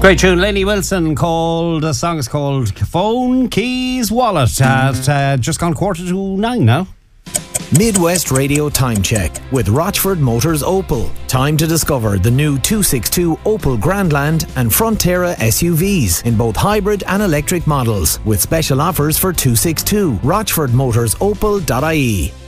Great tune, Lainey Wilson. The song is called Phone, Keys, Wallet. At just gone 8:45 now. Midwest Radio Time Check with Rochford Motors Opel. Time to discover the new 262 Opel Grandland and Frontera SUVs in both hybrid and electric models with special offers for 262. RochfordMotorsOpel.ie.